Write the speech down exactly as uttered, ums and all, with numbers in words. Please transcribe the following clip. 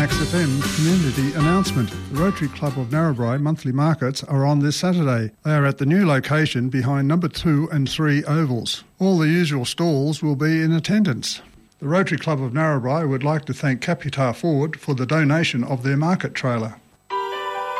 Max F M community announcement. The Rotary Club of Narrabri monthly markets are on this Saturday. They are at the new location behind number two and three ovals. All the usual stalls will be in attendance. The Rotary Club of Narrabri would like to thank Capitar Ford for the donation of their market trailer.